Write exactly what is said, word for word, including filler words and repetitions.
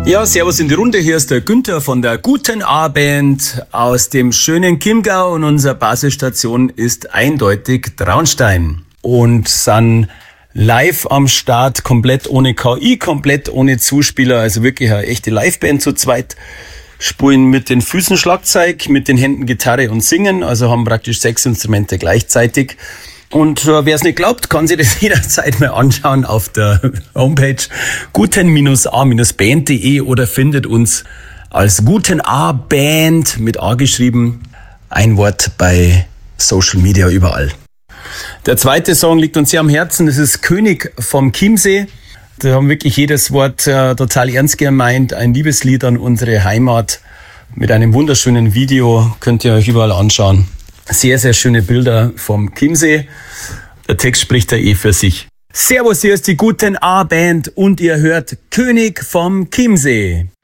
Ja, servus in die Runde. Hier ist der Günther von der Guten A-Band aus dem schönen Chiemgau und unsere Basisstation ist eindeutig Traunstein. Und sind live am Start, komplett ohne K I, komplett ohne Zuspieler, also wirklich eine echte Liveband zu zweit. Spielen mit den Füßen Schlagzeug, mit den Händen Gitarre und Singen, also haben praktisch sechs Instrumente gleichzeitig. Und äh, wer es nicht glaubt, kann sich das jederzeit mal anschauen auf der Homepage guten A Band punkt de oder findet uns als Guten A Band mit A geschrieben, ein Wort bei Social Media überall. Der zweite Song liegt uns sehr am Herzen, das ist König vom Chiemsee. Da haben wirklich jedes Wort äh, total ernst gemeint, ein Liebeslied an unsere Heimat mit einem wunderschönen Video, könnt ihr euch überall anschauen. Sehr, sehr schöne Bilder vom Chiemsee. Der Text spricht da eh für sich. Servus, hier ist die Guten A Band und ihr hört König vom Chiemsee.